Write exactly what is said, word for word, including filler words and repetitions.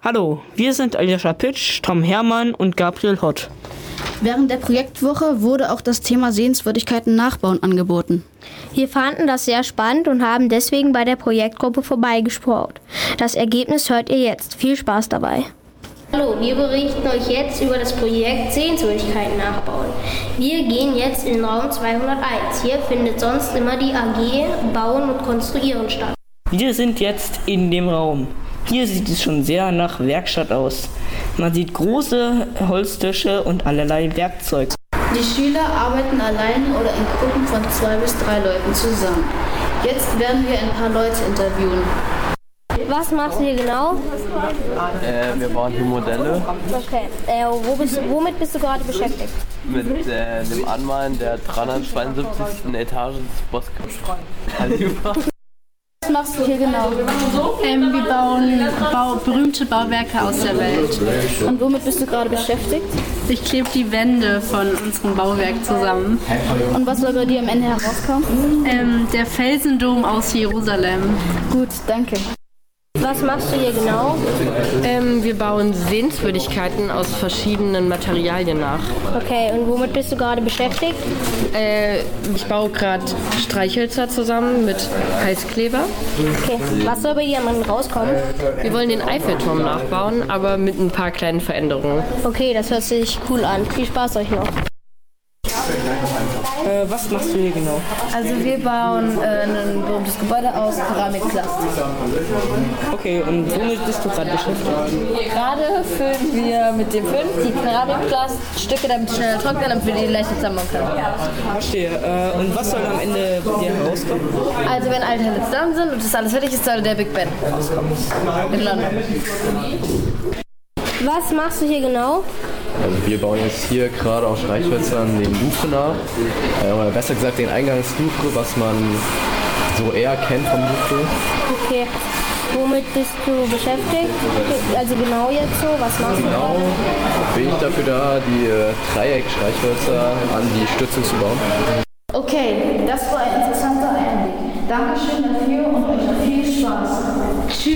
Hallo, wir sind Aljoscha Pitsch, Tom Hermann und Gabriel Hott. Während der Projektwoche wurde auch das Thema Sehenswürdigkeiten nachbauen angeboten. Wir fanden das sehr spannend und haben deswegen bei der Projektgruppe vorbeigeschaut. Das Ergebnis hört ihr jetzt. Viel Spaß dabei. Hallo, wir berichten euch jetzt über das Projekt Sehenswürdigkeiten nachbauen. Wir gehen jetzt in Raum zweihunderteins. Hier findet sonst immer die A G Bauen und Konstruieren statt. Wir sind jetzt in dem Raum. Hier sieht es schon sehr nach Werkstatt aus. Man sieht große Holztische und allerlei Werkzeug. Die Schüler arbeiten allein oder in Gruppen von zwei bis drei Leuten zusammen. Jetzt werden wir ein paar Leute interviewen. Was machst du hier genau? Äh, wir bauen hier Modelle. Okay. Äh, wo bist, womit bist du gerade beschäftigt? Mit äh, dem Anmalen der dreihundertzweiundsiebzigsten Etage des Burj. Was machst du hier genau? Ähm, wir bauen Bau, berühmte Bauwerke aus der Welt. Und womit bist du gerade beschäftigt? Ich klebe die Wände von unserem Bauwerk zusammen. Und was soll bei dir am Ende herauskommen? Ähm, der Felsendom aus Jerusalem. Gut, danke. Was machst du hier genau? Ähm, wir bauen Sehenswürdigkeiten aus verschiedenen Materialien nach. Okay, und womit bist du gerade beschäftigt? Äh, ich baue gerade Streichhölzer zusammen mit Heißkleber. Okay, was soll bei dir am Ende rauskommen? Wir wollen den Eiffelturm nachbauen, aber mit ein paar kleinen Veränderungen. Okay, das hört sich cool an. Viel Spaß euch noch. Äh, was machst du hier genau? Also wir bauen äh, ein berühmtes Gebäude aus Keramikplast. Okay, und womit bist du gerade beschäftigt? Gerade füllen wir mit dem Föhn die Keramikplaststücke, damit sie schneller trocknen, damit wir die leichter zusammenbauen können. Verstehe. Äh, und was soll am Ende bei dir herauskommen? Also wenn alle Teile zusammen sind und das alles fertig ist, soll der Big Ben rauskommen. In London. Was machst du hier genau? Also wir bauen jetzt hier gerade aus Streichhölzern den Louvre nach. Äh, oder besser gesagt den Eingangslouvre, was man so eher kennt vom Louvre. Okay. Womit bist du beschäftigt? Also genau jetzt so, was machst du Genau gerade? bin ich dafür da, die äh, Dreieck-Streichhölzer an die Stützen zu bauen. Okay, das war ein interessanter Einblick. Dankeschön dafür und euch noch viel Spaß. Tschüss.